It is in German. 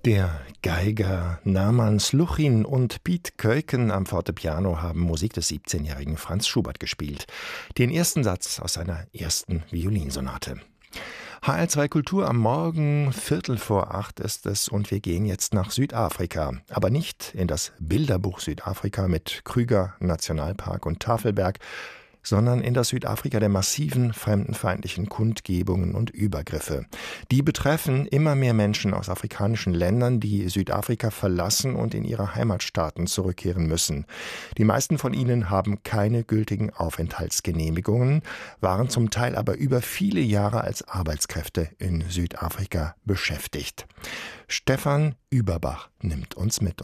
Der Geiger Naman Sluchin und Piet Kuyken am Fortepiano haben Musik des 17-jährigen Franz Schubert gespielt. Den ersten Satz aus seiner ersten Violinsonate. HR2 Kultur am Morgen, 7:45 ist es und wir gehen jetzt nach Südafrika. Aber nicht in das Bilderbuch Südafrika mit Krüger Nationalpark und Tafelberg, sondern in das Südafrika der massiven fremdenfeindlichen Kundgebungen und Übergriffe. Die betreffen immer mehr Menschen aus afrikanischen Ländern, die Südafrika verlassen und in ihre Heimatstaaten zurückkehren müssen. Die meisten von ihnen haben keine gültigen Aufenthaltsgenehmigungen, waren zum Teil aber über viele Jahre als Arbeitskräfte in Südafrika beschäftigt. Stefan Überbach nimmt uns mit.